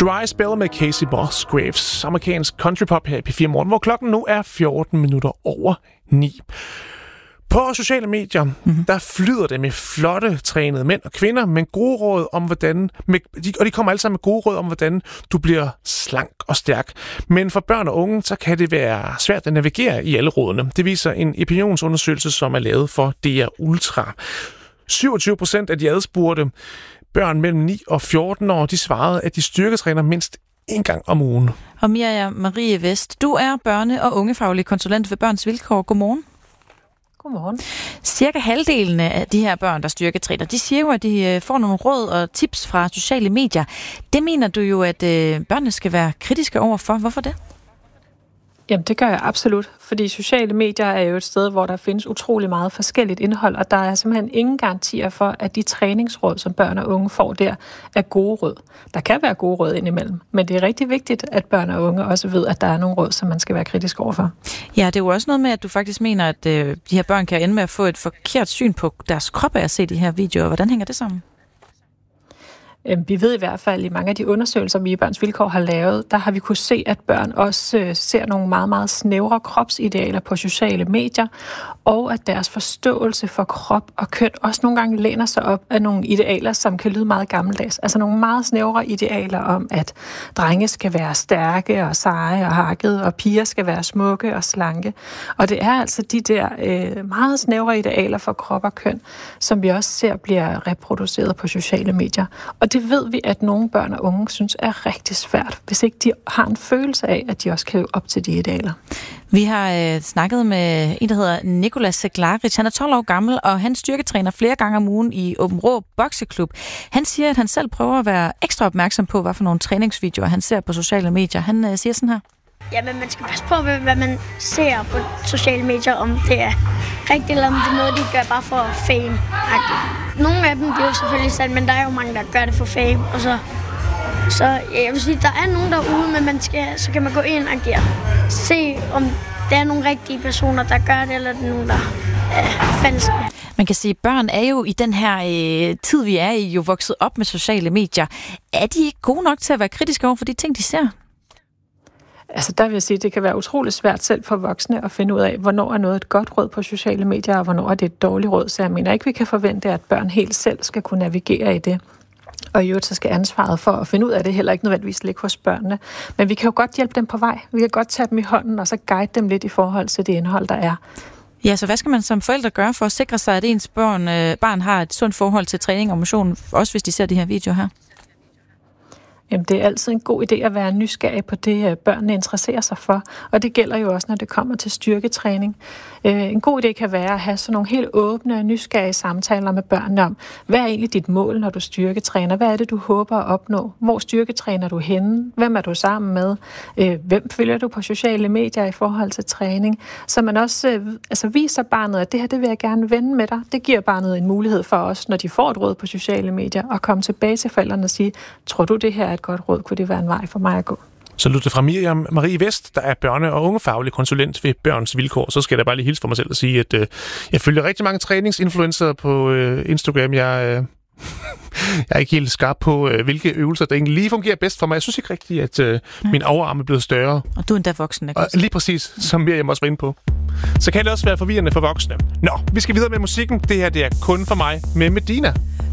Dry Spell med Casey Musgraves, amerikansk countrypop her i P4 Morgen, hvor klokken nu er 14 minutter over 9. På sociale medier, der flyder det med flotte, trænede mænd og kvinder, men gode råd om og de kommer alle sammen med gode råd om, hvordan du bliver slank og stærk. Men for børn og unge, så kan det være svært at navigere i alle rådene. Det viser en opinionsundersøgelse, som er lavet for DR Ultra. 27% af de adspurgte børn mellem 9 og 14 år, de svarede, at de styrketræner mindst en gang om ugen. Og Miriam Marie Vest, du er børne- og ungefaglig konsulent ved Børns Vilkår. Godmorgen. Godmorgen. Cirka halvdelen af de her børn, der styrketræner, de siger jo, at de får nogle råd og tips fra sociale medier. Det mener du jo, at børnene skal være kritiske overfor. Hvorfor det? Jamen, det gør jeg absolut, fordi sociale medier er jo et sted, hvor der findes utrolig meget forskelligt indhold, og der er simpelthen ingen garantier for, at de træningsråd, som børn og unge får der, er gode råd. Der kan være gode råd indimellem, men det er rigtig vigtigt, at børn og unge også ved, at der er nogle råd, som man skal være kritisk overfor. Ja, det er jo også noget med, at du faktisk mener, at de her børn kan ende med at få et forkert syn på deres krop af at se de her videoer. Hvordan hænger det sammen? Vi ved i hvert fald, i mange af de undersøgelser, vi i Børns Vilkår har lavet, der har vi kunne se, at børn også ser nogle meget, meget snævre kropsidealer på sociale medier, og at deres forståelse for krop og køn også nogle gange læner sig op af nogle idealer, som kan lyde meget gammeldags. Altså nogle meget snævre idealer om, at drenge skal være stærke og seje og hakkede, og piger skal være smukke og slanke. Og det er altså de der meget snævre idealer for krop og køn, som vi også ser bliver reproduceret på sociale medier. Og det ved vi, at nogle børn og unge synes er rigtig svært, hvis ikke de har en følelse af, at de også kan leve op til de idealer. Vi har snakket med en, der hedder Nikolas Seglaric. Han er 12 år gammel, og han styrketræner flere gange om ugen i Åben Rå Bokseklub. Han siger, at han selv prøver at være ekstra opmærksom på, hvad for nogle træningsvideoer han ser på sociale medier. Han siger sådan her. Ja, men man skal passe på, hvad man ser på sociale medier, om det er rigtigt, eller om det er noget, de gør bare for fame. Nogle af dem, det er jo selvfølgelig sandt, men der er jo mange, der gør det for fame. Og så jeg vil sige, der er nogen derude, men så kan man gå ind og se, om der er nogle rigtige personer, der gør det, eller det er nogen, der er falske. Man kan sige, at børn er jo i den her tid, vi er i, jo vokset op med sociale medier. Er de ikke gode nok til at være kritiske over for de ting, de ser? Altså der vil jeg sige, at det kan være utroligt svært selv for voksne at finde ud af, hvornår er noget et godt råd på sociale medier, og hvornår er det et dårligt råd. Så jeg mener ikke, vi kan forvente, at børn helt selv skal kunne navigere i det. Og i øvrigt så skal ansvaret for at finde ud af det heller ikke nødvendigvis ligge hos børnene. Men vi kan jo godt hjælpe dem på vej. Vi kan godt tage dem i hånden, og så guide dem lidt i forhold til det indhold, der er. Ja, så hvad skal man som forældre gøre for at sikre sig, at ens barn har et sundt forhold til træning og motion, også hvis de ser de her videoer her? Jamen, det er altid en god idé at være nysgerrig på det, børnene interesserer sig for. Og det gælder jo også, når det kommer til styrketræning. En god idé kan være at have sådan nogle helt åbne og nysgerrige samtaler med børnene om, hvad er egentlig dit mål, når du styrketræner? Hvad er det, du håber at opnå? Hvor styrketræner du henne? Hvem er du sammen med? Hvem følger du på sociale medier i forhold til træning? Så man også viser barnet, at det her, det vil jeg gerne vende med dig. Det giver barnet en mulighed for os, når de får et råd på sociale medier, at komme tilbage til forældrene og sige, tror du, det her er et godt råd? Kunne det være en vej for mig at gå? Så lytter det fra Miriam Marie Vest, der er børne- og ungefaglig konsulent ved Børns Vilkår. Så skal jeg da bare lige hilse for mig selv og sige, at jeg følger rigtig mange træningsinfluencer på Instagram. Jeg er ikke helt skarp på, hvilke øvelser, der egentlig lige fungerer bedst for mig. Jeg synes ikke rigtigt, at min overarm er blevet større. Og du er endda voksen, ikke? Og lige præcis, som Miriam også var inde på. Så kan det også være forvirrende for voksne. Nå, vi skal videre med musikken. Det her, det er kun for mig med Medina.